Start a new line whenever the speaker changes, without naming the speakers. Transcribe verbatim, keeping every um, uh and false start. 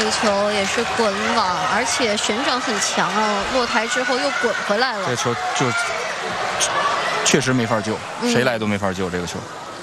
个球也是滚网，而且旋转很强哦，落台之后又滚回来了。
这球就确实没法救，谁来都没法救这个球。